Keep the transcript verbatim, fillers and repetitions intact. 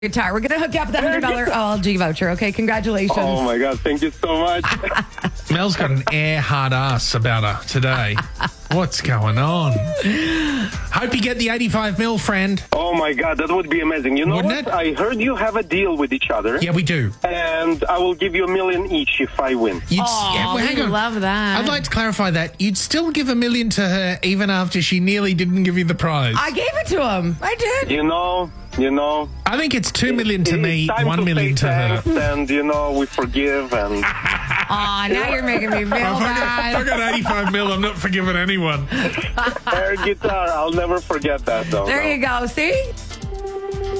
Guitar. We're going to hook you up with a one hundred dollars O L G voucher, okay? Congratulations. Oh, my God. Thank you so much. Mel's got an air hard ass about her today. What's going on? Hope you get the eighty-five mil, friend. Oh, my God. That would be amazing. You know Wouldn't what? it? I heard you have a deal with each other. Yeah, we do. And I will give you a million each if I win. You'd, Oh, yeah, well, hang we on. love that. I'd like to clarify that. You'd still give a million to her even after she nearly didn't give you the prize. I gave it to him. I did. You know, you know. I think it's two million to It's me, time one to million say to her. thanks, and, you know, we forgive and... Aw, now you're making me feel If I, got, if I bad. got eighty-five mil, I'm not forgiving anyone. air guitar. I'll never forget that, though. There no. you go. See?